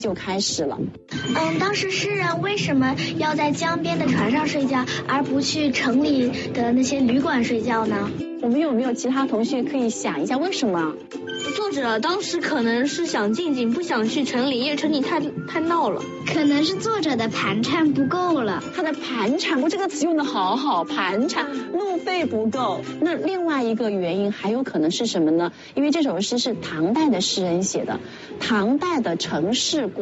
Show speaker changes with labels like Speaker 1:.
Speaker 1: 就开始了。
Speaker 2: 当时诗人为什么要在江边的船上睡觉，而不去城里的那些旅馆睡觉呢？
Speaker 1: 我们有没有其他同学可以想一下为什么？
Speaker 3: 作者当时可能是想静静，不想去城里，因为城里太闹了。
Speaker 2: 可能是作者的盘缠不够了。
Speaker 1: 他的盘缠，这个词用的好好，盘缠，路费不够。那另外一个原因还有可能是什么呢？因为这首诗是唐代的诗人写的，唐代的城市